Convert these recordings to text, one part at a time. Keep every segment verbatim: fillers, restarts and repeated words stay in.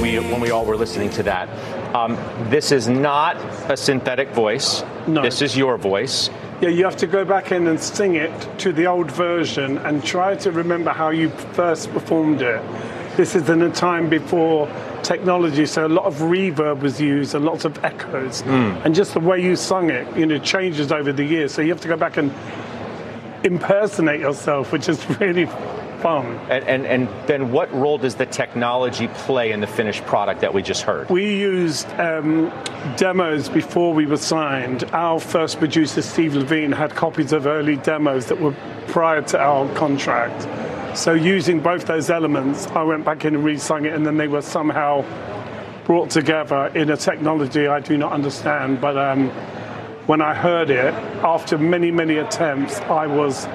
we when we all were listening to that. Um, this is not a synthetic voice. No. This is your voice. Yeah, you have to go back in and sing it to the old version and try to remember how you first performed it. This is in a time before technology, so a lot of reverb was used and lots of echoes. Mm. And just the way you sung it, you know, changes over the years. So you have to go back and impersonate yourself, which is really fun. And, and, and then what role does the technology play in the finished product that we just heard? We used um, demos before we were signed. Our first producer, Steve Levine, had copies of early demos that were prior to our contract. So using both those elements, I went back in and re-sung it, and then they were somehow brought together in a technology I do not understand. But um, when I heard it, after many, many attempts, I was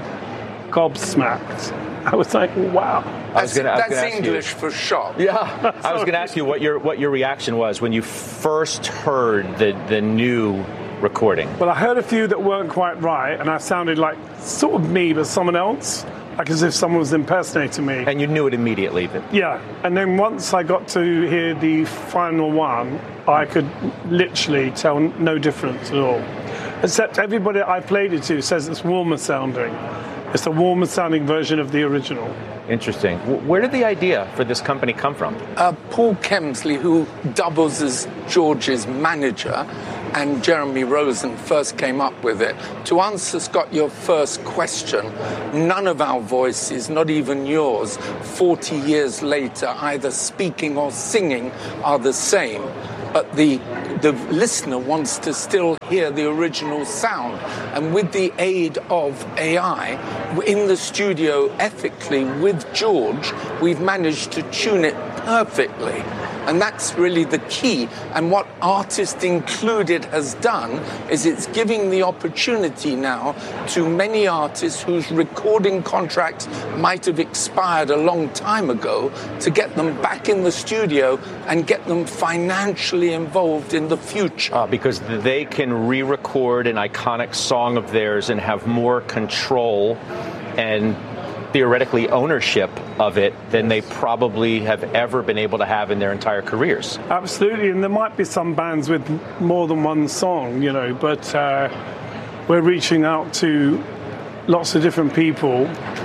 gobsmacked. I was like, wow. I was gonna, I was That's gonna English for shock. Yeah, I was going to ask you what your what your reaction was when you first heard the, the new recording. Well, I heard a few that weren't quite right, and I sounded like sort of me, but someone else, like as if someone was impersonating me. And you knew it immediately. But... Yeah, and then once I got to hear the final one, I could literally tell no difference at all. Except everybody I played it to says it's warmer sounding. It's a warmer sounding version of the original. Interesting. Where did the idea for this company come from? Uh, Paul Kemsley, who doubles as George's manager, and Jeremy Rosen first came up with it. To answer, Scott, your first question, none of our voices, not even yours, forty years later, either speaking or singing, are the same. But the the listener wants to still hear the original sound. And with the aid of A I, in the studio ethically with George, we've managed to tune it perfectly. And that's really the key. And what Artist Included has done is it's giving the opportunity now to many artists whose recording contracts might have expired a long time ago to get them back in the studio and get them financially involved in the future. Uh, because they can re-record an iconic song of theirs and have more control and theoretically ownership of it than they probably have ever been able to have in their entire careers. Absolutely, and there might be some bands with more than one song, you know, but uh, we're reaching out to lots of different people,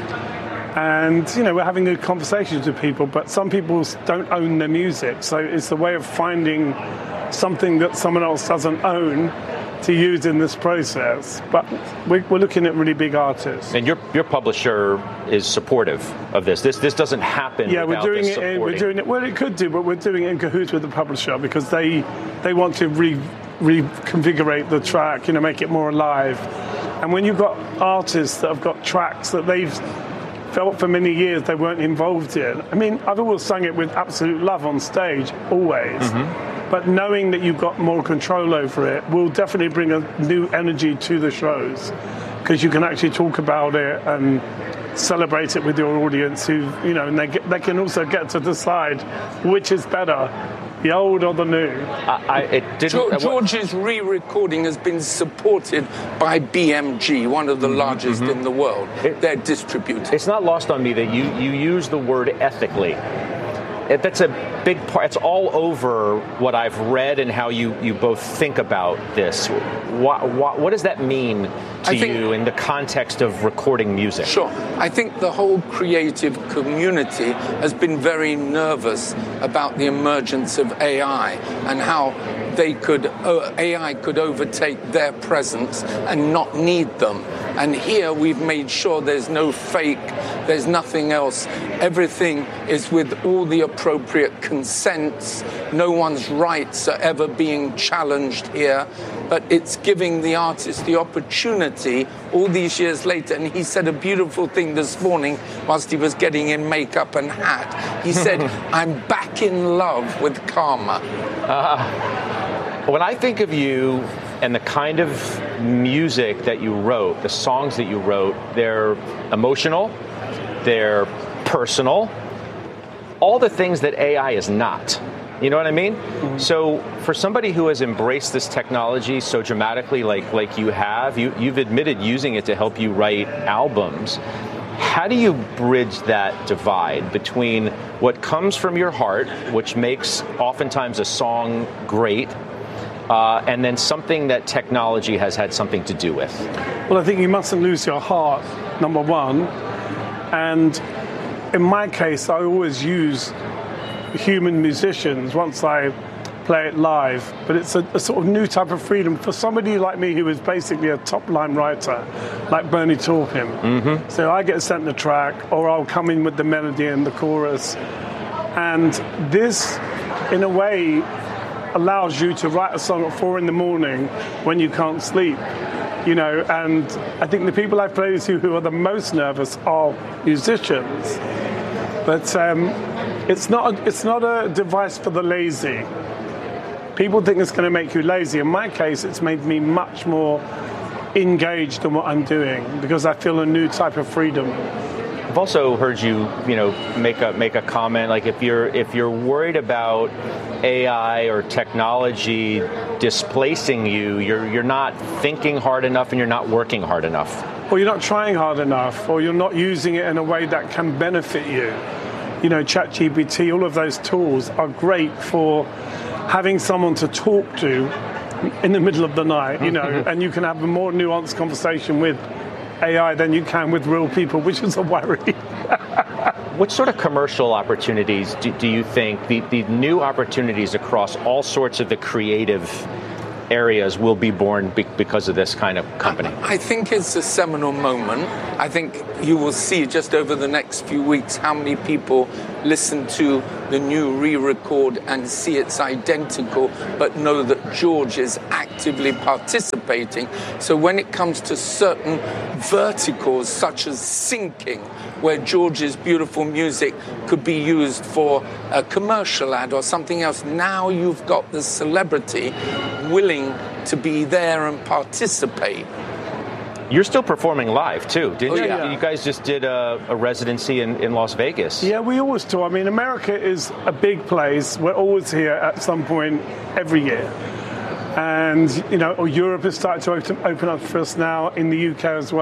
and, you know, we're having good conversations with people, but some people don't own their music, so it's a way of finding something that someone else doesn't own to use in this process. But we're, we're looking at really big artists. And your your publisher is supportive of this. This this doesn't happen. Yeah, we're doing it. In, we're supporting. doing it. Well, it could do, but we're doing it in cahoots with the publisher because they they want to re reconfigure the track, you know, make it more alive. And when you've got artists that have got tracks that they've felt for many years they weren't involved in. I mean, I've always sung it with absolute love on stage, always. Mm-hmm. But knowing that you've got more control over it will definitely bring a new energy to the shows because you can actually talk about it and celebrate it with your audience who, you know, and they, get, they can also get to decide which is better, the old or the new. I, I, it didn't, George's re-recording has been supported by B M G, one of the mm-hmm, largest mm-hmm. in the world. It, They're distributors. It's not lost on me that you, you use the word ethically. It, that's a big part. It's all over what I've read and how you, you both think about this. What, what, what does that mean to think, you in the context of recording music? Sure. I think the whole creative community has been very nervous about the emergence of A I and how they could uh, A I could overtake their presence and not need them. And here we've made sure there's no fake, there's nothing else. Everything is with all the appropriate consents. No one's rights are ever being challenged here. But it's giving the artist the opportunity all these years later. And he said a beautiful thing this morning whilst he was getting in makeup and hat. He said, I'm back in love with Karma. Uh, when I think of you and the kind of music that you wrote, the songs that you wrote, they're emotional, they're personal, all the things that A I is not. You know what I mean? Mm-hmm. So for somebody who has embraced this technology so dramatically like like you have, you, you've admitted using it to help you write albums. How do you bridge that divide between what comes from your heart, which makes oftentimes a song great, uh, and then something that technology has had something to do with? Well, I think you mustn't lose your heart, number one. And in my case, I always use human musicians once I play it live, but it's a, a sort of new type of freedom for somebody like me who is basically a top-line writer, like Bernie Taupin. Mm-hmm. So I get sent the track, or I'll come in with the melody and the chorus. And this, in a way, allows you to write a song at four in the morning when you can't sleep. You know, and I think the people I've played to who are the most nervous are musicians. But um, it's not a, it's not a device for the lazy. People think it's going to make you lazy. In my case, it's made me much more engaged in what I'm doing because I feel a new type of freedom. I've also heard you, you know, make a make a comment like if you're if you're worried about A I or technology displacing you, you're you're not thinking hard enough and you're not working hard enough. Or you're not trying hard enough, or you're not using it in a way that can benefit you. You know, ChatGPT, all of those tools are great for having someone to talk to in the middle of the night, you know, and you can have a more nuanced conversation with A I than you can with real people, which is a worry. What sort of commercial opportunities do, do you think, the, the new opportunities across all sorts of the creative areas will be born be- because of this kind of company? I, I think it's a seminal moment. I think you will see just over the next few weeks how many people listen to the new re-record and see it's identical, but know that George is actively participating. So when it comes to certain verticals, such as syncing, where George's beautiful music could be used for a commercial ad or something else, now you've got the celebrity willing to be there and participate. You're still performing live, too, didn't Oh, you? yeah. You guys just did a, a residency in, in Las Vegas. Yeah, we always tour. I mean, America is a big place. We're always here at some point every year. And, you know, Europe is starting to open, open up for us now, in the U K as well.